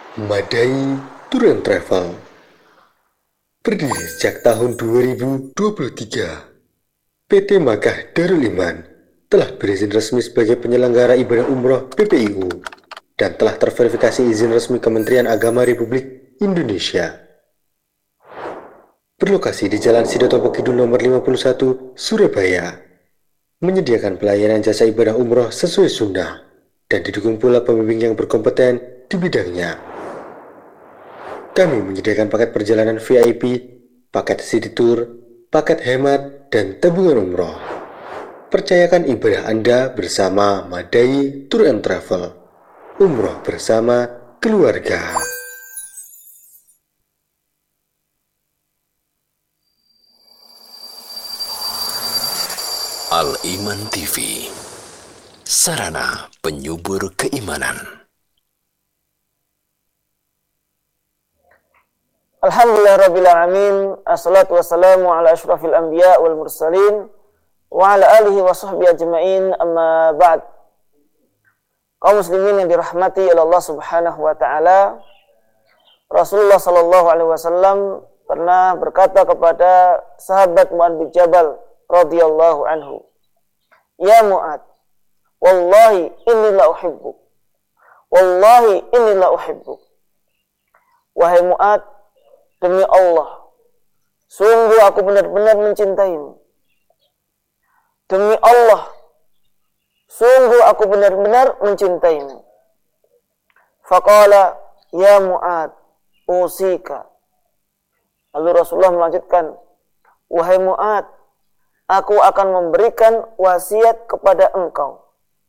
Madai Tour and Travel berdiri sejak tahun 2023. PT Makkah Darul Iman telah berizin resmi sebagai penyelenggara ibadah umroh PPIU dan telah terverifikasi izin resmi Kementerian Agama Republik Indonesia. Berlokasi di Jalan Sidoto Kidul nomor 51, Surabaya, menyediakan pelayanan jasa ibadah umroh sesuai sunnah dan didukung pula pembimbing yang berkompeten di bidangnya. Kami menyediakan paket perjalanan VIP, paket city tour, paket hemat, dan tabungan umroh. Percayakan ibadah Anda bersama Madai Tour and Travel. Umroh bersama keluarga. Al-Iman TV, sarana penyubur keimanan. Alhamdulillahirrabbilalamin. Assalatu wassalamu ala ashrafil anbiya wal mursalin wa ala alihi wa sahbihi ajma'in, amma ba'd. Kaum muslimin yang dirahmati oleh Allah subhanahu wa ta'ala, Rasulullah sallallahu alaihi wasallam pernah berkata kepada sahabat Mu'ad bin Jabal radhiyallahu anhu, "Ya Mu'ad, wallahi inni la uhibbuk. Wallahi inni la uhibbuk." Wahai Mu'ad, demi Allah, sungguh aku benar-benar mencintaimu. Demi Allah, sungguh aku benar-benar mencintaimu. Faqala, ya Mu'ad, usika. Lalu Rasulullah melanjutkan, wahai Mu'ad, aku akan memberikan wasiat kepada engkau.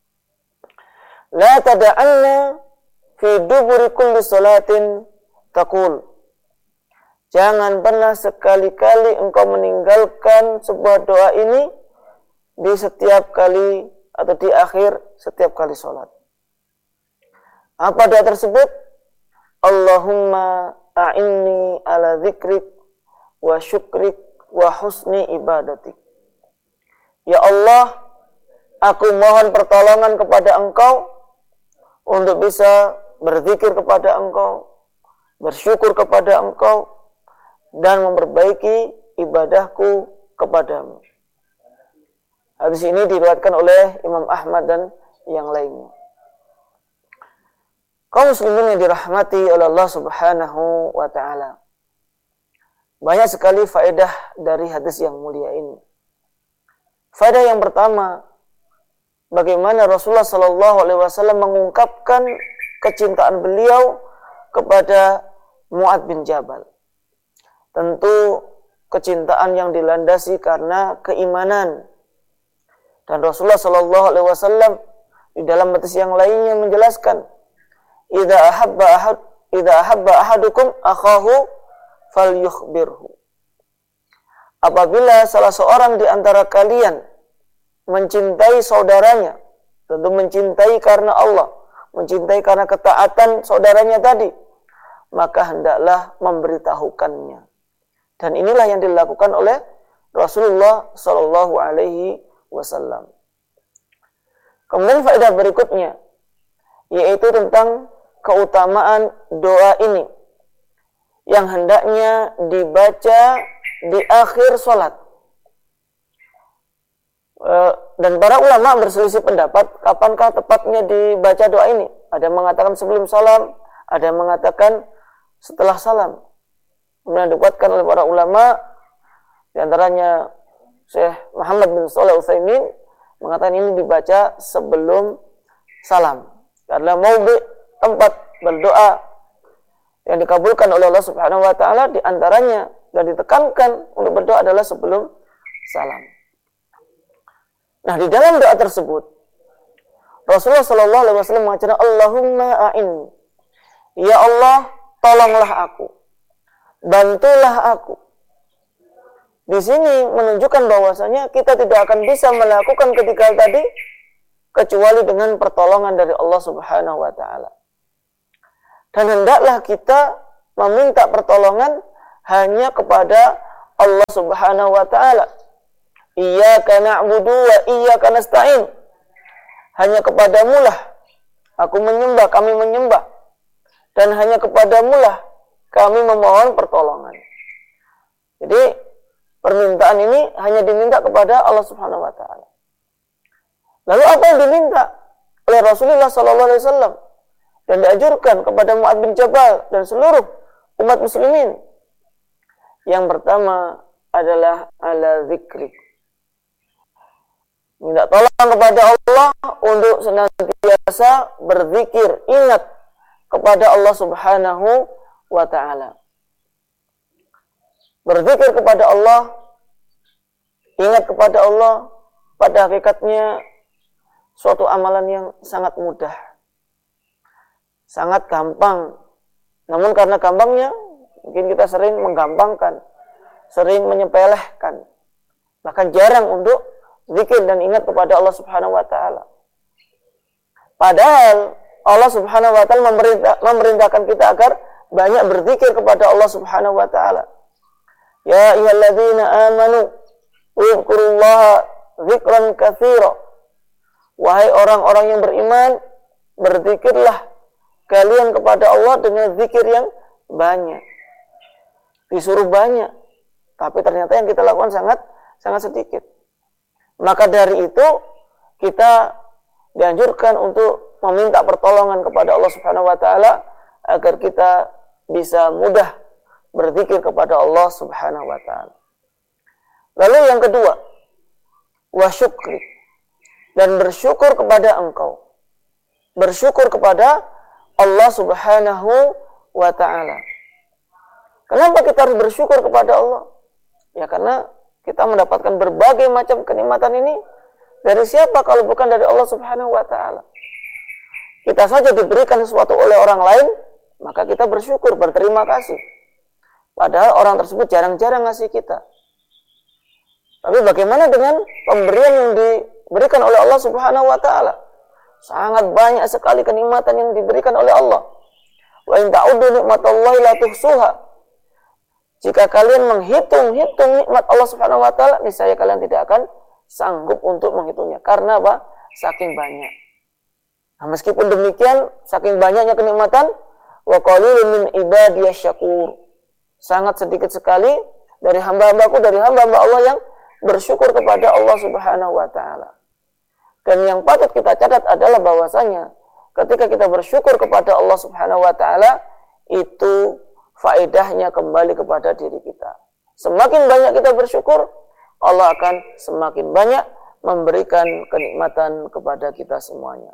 La tada'anna fi duburi kulli salatin taqul. Jangan pernah sekali-kali engkau meninggalkan sebuah doa ini di setiap kali atau di akhir setiap kali sholat. Apa doa tersebut? Allahumma a'inni ala dzikrik wa syukrik wa husni ibadatik. Ya Allah, aku mohon pertolongan kepada engkau untuk bisa berzikir kepada engkau, bersyukur kepada engkau, dan memperbaiki ibadahku kepadamu. Hadis ini diriwayatkan oleh Imam Ahmad dan yang lainnya. Kaum muslimin yang dirahmati oleh Allah subhanahu wa ta'ala, banyak sekali faedah dari hadis yang mulia ini. Faedah yang pertama, bagaimana Rasulullah sallallahu alaihi wasallam mengungkapkan kecintaan beliau kepada Mu'ad bin Jabal. Tentu kecintaan yang dilandasi karena keimanan. Dan Rasulullah sallallahu alaihi wasallam di dalam hadis yang lainnya menjelaskan, idza ahabba ahadukum akhahu falyukhbirhu. Apabila salah seorang di antara kalian mencintai saudaranya, tentu mencintai karena Allah, mencintai karena ketaatan saudaranya tadi, maka hendaklah memberitahukannya. Dan inilah yang dilakukan oleh Rasulullah sallallahu alaihi wasallam. Kemudian faedah berikutnya, yaitu tentang keutamaan doa ini yang hendaknya dibaca di akhir sholat. Dan para ulama berselisih pendapat kapankah tepatnya dibaca doa ini. Ada yang mengatakan sebelum salam, ada yang mengatakan setelah salam. Kemudian dikuatkan oleh para ulama, di antaranya Syekh Muhammad bin Shalih Al-Utsaimin mengatakan ini dibaca sebelum salam. Karena maudhi tempat berdoa yang dikabulkan oleh Allah Subhanahu wa taala di antaranya dan ditekankan untuk berdoa adalah sebelum salam. Nah, di dalam doa tersebut Rasulullah sallallahu alaihi wasallam mengajarkan Allahumma a'inni. Ya Allah, tolonglah aku. Bantulah aku. Di sini menunjukkan bahwasanya kita tidak akan bisa melakukan ketika tadi kecuali dengan pertolongan dari Allah Subhanahu wa taala. Dan hendaklah kita meminta pertolongan hanya kepada Allah Subhanahu wa taala. Iyyaka na'budu wa iyyaka nasta'in. Hanya kepadamu lah aku menyembah, kami menyembah. dan hanya kepadamu lah kami memohon pertolongan. Jadi permintaan ini hanya diminta kepada Allah Subhanahu wa taala. Lalu apa yang diminta oleh Rasulullah sallallahu alaihi wasallam dan dianjurkan kepada Mu'adz bin Jabal dan seluruh umat muslimin? Yang pertama adalah ala zikrik. Minta tolong kepada Allah untuk senantiasa berzikir, ingat kepada Allah Subhanahu wa ta'ala. Berzikir kepada Allah, ingat kepada Allah, pada hakikatnya suatu amalan yang sangat mudah, sangat gampang. Namun karena gampangnya, mungkin kita sering menggampangkan, sering menyepelehkan, bahkan jarang untuk zikir dan ingat kepada Allah Subhanahu wa ta'ala. Padahal Allah Subhanahu wa ta'ala memerintahkan kita agar banyak berzikir kepada Allah Subhanahu wa ta'ala. Ya ayyuhalladzina amanu uzkurullaha dzikran katsira. Wahai orang-orang yang beriman, berzikirlah kalian kepada Allah dengan zikir yang banyak. Disuruh banyak, tapi ternyata yang kita lakukan sangat sedikit. Maka dari itu kita dianjurkan untuk meminta pertolongan kepada Allah Subhanahu wa taala agar kita bisa mudah berzikir kepada Allah Subhanahu wa taala. Lalu yang kedua, wa syukri, dan bersyukur kepada Engkau. Bersyukur kepada Allah Subhanahu wa taala. Kenapa kita harus bersyukur kepada Allah? Ya karena kita mendapatkan berbagai macam kenikmatan ini dari siapa kalau bukan dari Allah Subhanahu wa taala. Kita saja diberikan sesuatu oleh orang lain, maka kita bersyukur, berterima kasih. Padahal orang tersebut jarang-jarang ngasih kita. Tapi bagaimana dengan pemberian yang diberikan oleh Allah Subhanahu wa taala? Sangat banyak sekali kenikmatan yang diberikan oleh Allah. Wa in ta'uddu nikmatallahi la tuhsuha. Jika kalian menghitung-hitung nikmat Allah Subhanahu wa taala, niscaya kalian tidak akan sanggup untuk menghitungnya. Karena apa? Saking banyak. Nah, meskipun demikian, saking banyaknya kenikmatan, wa qalilun min ibadiyasy syakur. Sangat sedikit sekali dari hamba-hambaku, dari hamba-hamba Allah yang bersyukur kepada Allah Subhanahu wa taala. Dan yang patut kita catat adalah bahwasanya ketika kita bersyukur kepada Allah Subhanahu wa taala, itu faedahnya kembali kepada diri kita. Semakin banyak kita bersyukur, Allah akan semakin banyak memberikan kenikmatan kepada kita semuanya.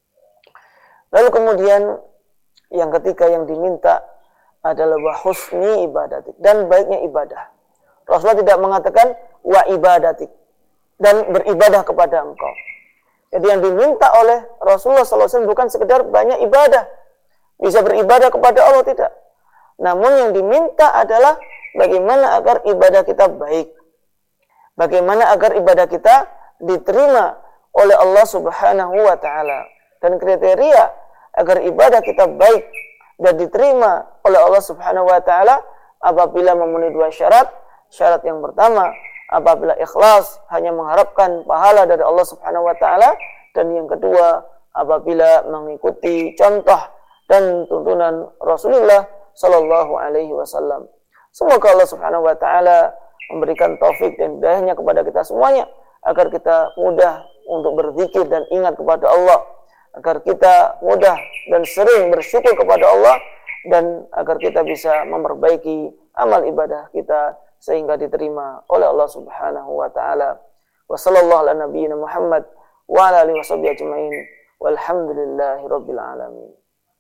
Lalu kemudian yang ketiga yang diminta adalah wa husni ibadatik, dan baiknya ibadah. Rasulullah tidak mengatakan wa ibadatik, dan beribadah kepada engkau. Jadi yang diminta oleh Rasulullah SAW bukan sekedar banyak ibadah, bisa beribadah kepada Allah, tidak. Namun yang diminta adalah bagaimana agar ibadah kita baik. Bagaimana agar ibadah kita diterima oleh Allah Subhanahu wa taala. Dan kriteria agar ibadah kita baik dan diterima oleh Allah Subhanahu wa taala apabila memenuhi dua syarat. Syarat yang pertama, apabila ikhlas hanya mengharapkan pahala dari Allah Subhanahu wa taala, dan yang kedua, apabila mengikuti contoh dan tuntunan Rasulullah sallallahu alaihi wasallam. Semoga Allah Subhanahu wa taala memberikan taufik dan hidayahnya kepada kita semuanya agar kita mudah untuk berzikir dan ingat kepada Allah, agar kita mudah dan sering bersyukur kepada Allah, dan agar kita bisa memperbaiki amal ibadah kita sehingga diterima oleh Allah Subhanahu wa taala. Wa sallallahu ala nabiyyina Muhammad wa ala alihi washabbihi ajmain. Walhamdulillahirabbil alamin.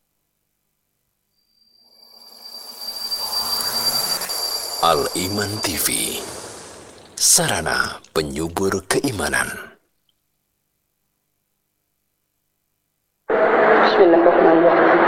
Al-Iman TV, sarana penyubur keimanan. Bismillahirrahmanirrahim.